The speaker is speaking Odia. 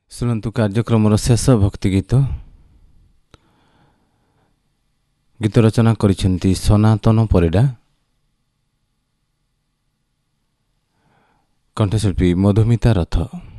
ଶୁଣନ୍ତୁ କାର୍ଯ୍ୟକ୍ରମର ଶେଷ ଭକ୍ତି ଗୀତ। ଗୀତ ରଚନା କରିଛନ୍ତି ସନାତନ ପରିଡ଼ା, କଣ୍ଠଶିଳ୍ପୀ ମଧୁମିତା ରଥ।